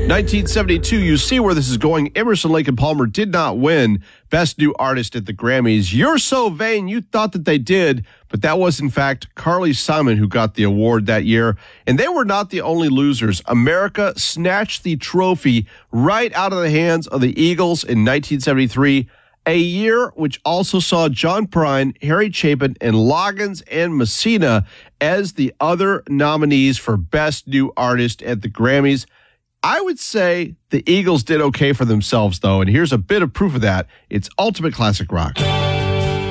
1972, you see where this is going. Emerson, Lake and Palmer did not win Best New Artist at the Grammys. You're So Vain, you thought that they did, but that was, in fact, Carly Simon who got the award that year. And they were not the only losers. America snatched the trophy right out of the hands of the Eagles in 1973, a year which also saw John Prine, Harry Chapin, and Loggins and Messina as the other nominees for Best New Artist at the Grammys. I would say the Eagles did okay for themselves, though, and here's a bit of proof of that. It's Ultimate Classic Rock.